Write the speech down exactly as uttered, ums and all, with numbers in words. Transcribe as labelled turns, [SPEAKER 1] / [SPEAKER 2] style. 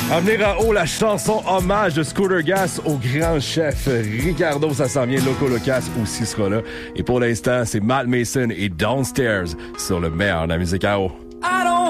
[SPEAKER 1] À venir en haut, la chanson hommage de Scooter Gas au grand chef Ricardo. Ça s'en vient. Loco Locas aussi sera là. Et pour l'instant, c'est Matt Mason et Downstairs sur le meilleur de la musique à eau.
[SPEAKER 2] I don't